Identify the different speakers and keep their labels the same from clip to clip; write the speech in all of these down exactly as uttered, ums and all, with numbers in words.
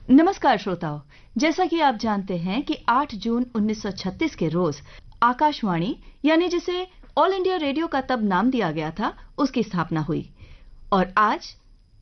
Speaker 1: नमस्कार श्रोताओं, जैसा कि आप जानते हैं कि आठ जून उन्नीस सौ छत्तीस के रोज आकाशवाणी यानी जिसे ऑल इंडिया रेडियो का तब नाम दिया गया था, उसकी स्थापना हुई। और आज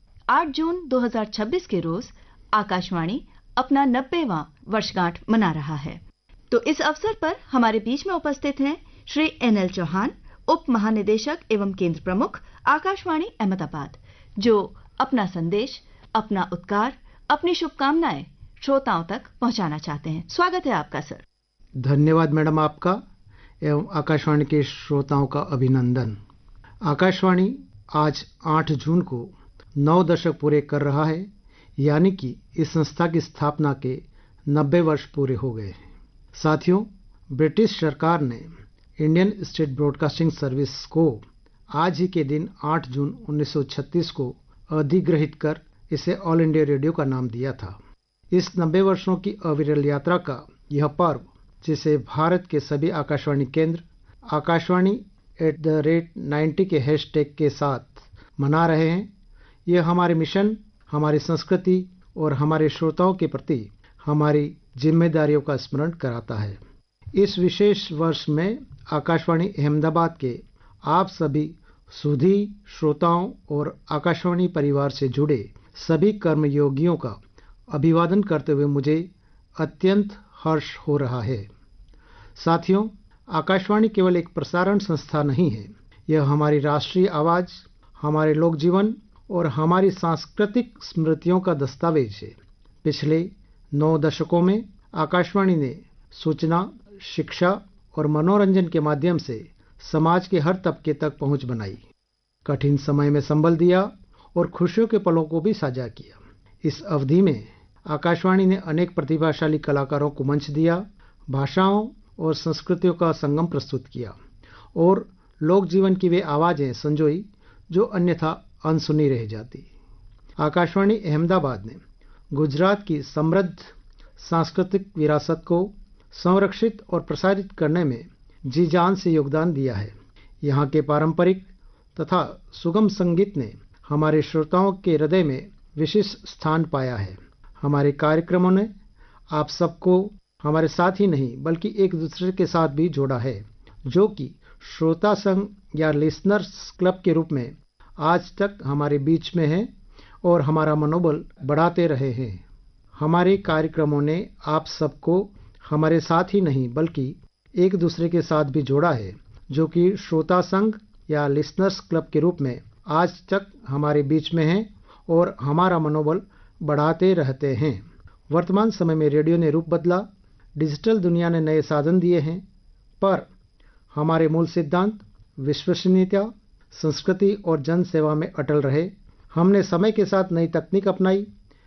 Speaker 1: आठ जून दो हज़ार छब्बीस के रोज आकाशवाणी अपना नब्बेवां वर्षगांठ मना रहा है। तो इस अवसर पर हमारे बीच में उपस्थित हैं श्री एन एल चौहान, उप महानिदेशक एवं केंद्र प्रमुख, आकाशवाणी अहमदाबाद, जो अपना संदेश, अपना उत्कार, अपनी शुभकामनाएं श्रोताओं तक पहुंचाना चाहते हैं। स्वागत है आपका सर।
Speaker 2: धन्यवाद मैडम आपका एवं आकाशवाणी के श्रोताओं का अभिनंदन। आकाशवाणी आज आठ जून को नौ दशक पूरे कर रहा है, यानी कि इस संस्था की स्थापना के नब्बे वर्ष पूरे हो गए हैं। साथियों, ब्रिटिश सरकार ने इंडियन स्टेट ब्रॉडकास्टिंग सर्विस को आज ही के दिन आठ जून उन्नीस सौ छत्तीस को अधिग्रहित कर इसे ऑल इंडिया रेडियो का नाम दिया था। इस नब्बे वर्षों की अविरल यात्रा का यह पर्व, जिसे भारत के सभी आकाशवाणी केंद्र Akashvani at the rate ninety के हैशटैग के साथ मना रहे हैं, यह हमारे मिशन, हमारी संस्कृति और हमारे श्रोताओं के प्रति हमारी जिम्मेदारियों का स्मरण कराता है। इस विशेष वर्ष में आकाशवाणी अहमदाबाद के आप सभी सुधी श्रोताओं और आकाशवाणी परिवार से जुड़े सभी कर्मयोगियों का अभिवादन करते हुए मुझे अत्यंत हर्ष हो रहा है। साथियों, आकाशवाणी केवल एक प्रसारण संस्था नहीं है, यह हमारी राष्ट्रीय आवाज, हमारे लोक जीवन और हमारी सांस्कृतिक स्मृतियों का दस्तावेज है। पिछले नौ दशकों में आकाशवाणी ने सूचना, शिक्षा और मनोरंजन के माध्यम से समाज के हर तबके तक पहुंच बनाई, कठिन समय में संबल दिया और खुशियों के पलों को भी साझा किया। इस अवधि में आकाशवाणी ने अनेक प्रतिभाशाली कलाकारों को मंच दिया, भाषाओं और संस्कृतियों का संगम प्रस्तुत किया और लोक जीवन की वे आवाजें संजोई जो अन्यथा अनसुनी रह जाती। आकाशवाणी अहमदाबाद ने गुजरात की समृद्ध सांस्कृतिक विरासत को संरक्षित और प्रसारित करने में जी जान से योगदान दिया है। यहाँ के पारंपरिक तथा सुगम संगीत ने हमारे श्रोताओं के हृदय में विशिष्ट स्थान पाया है। हमारे कार्यक्रमों ने आप सबको हमारे साथ ही नहीं बल्कि एक दूसरे के साथ भी जोड़ा है, जो कि श्रोता संघ या लिसनर्स क्लब के रूप में आज तक हमारे बीच में है और हमारा मनोबल बढ़ाते रहे हैं। हमारे कार्यक्रमों ने आप सबको हमारे साथ ही नहीं बल्कि एक दूसरे के साथ भी जोड़ा है, जो कि श्रोता संघ या लिसनर्स क्लब के रूप में आज तक हमारे बीच में हैं और हमारा मनोबल बढ़ाते रहते हैं। वर्तमान समय में रेडियो ने रूप बदला, डिजिटल दुनिया ने नए साधन दिए हैं, पर हमारे मूल सिद्धांत विश्वसनीयता, संस्कृति और जन सेवा में अटल रहे। हमने समय के साथ नई तकनीक अपनाई,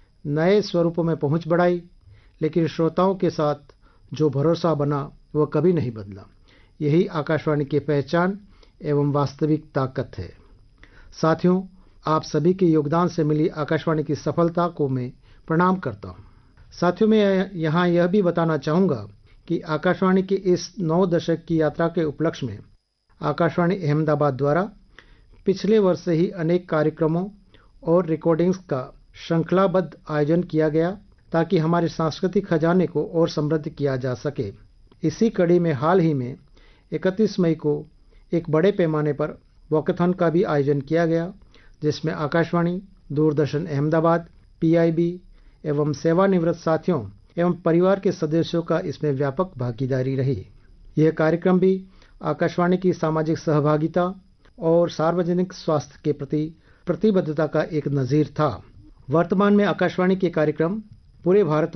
Speaker 2: नए स्वरूपों में पहुंच बढ़ाई, लेकिन श्रोताओं के साथ जो भरोसा बना वह कभी नहीं बदला। यही आकाशवाणी की पहचान एवं वास्तविक ताकत है। साथियों, आप सभी के योगदान से मिली आकाशवाणी की सफलता को मैं प्रणाम करता हूं। साथियों, मैं यहाँ यह भी बताना चाहूँगा कि आकाशवाणी की इस नौ दशक की यात्रा के उपलक्ष्य में आकाशवाणी अहमदाबाद द्वारा पिछले वर्ष से ही अनेक कार्यक्रमों और रिकॉर्डिंग्स का श्रृंखलाबद्ध आयोजन किया गया, ताकि हमारे सांस्कृतिक खजाने को और समृद्ध किया जा सके। इसी कड़ी में हाल ही में इकतीस मई को एक बड़े पैमाने पर वॉकेथॉन का भी आयोजन किया गया, जिसमें Akashvani, Doordarshan Ahmedabad, P I B एवं सेवानिवृत्त साथियों एवं परिवार के सदस्यों का इसमें व्यापक भागीदारी रही। यह कार्यक्रम भी आकाशवाणी की सामाजिक सहभागिता और सार्वजनिक स्वास्थ्य के प्रति प्रतिबद्धता का एक नजीर था। वर्तमान में आकाशवाणी के कार्यक्रम पूरे भारत